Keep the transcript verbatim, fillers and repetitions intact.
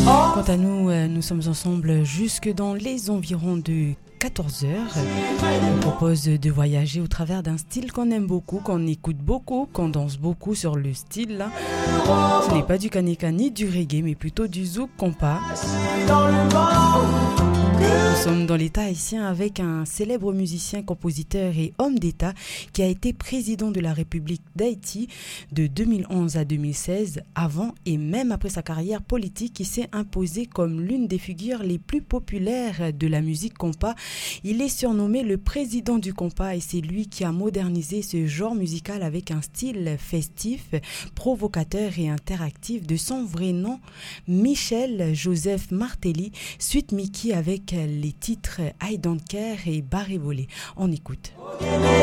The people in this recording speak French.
Quant à nous, nous sommes ensemble jusque dans les environs de quatorze heures. On propose de voyager au travers d'un style qu'on aime beaucoup, qu'on écoute beaucoup, qu'on danse beaucoup sur le style. Là. Ce n'est pas du kanika ni du reggae, mais plutôt du zouk compas. Nous sommes dans l'État haïtien avec un célèbre musicien, compositeur et homme d'État qui a été président de la République d'Haïti de deux mille onze à deux mille seize, avant et même après sa carrière politique qui s'est imposée comme l'une des figures les plus populaires de la musique compas. Il est surnommé le président du compas et c'est lui qui a modernisé ce genre musical avec un style festif, provocateur et interactif de son vrai nom, Michel Joseph Martelly, suite Mickey avec les titres I Don't Care et Barré Volé. On écoute.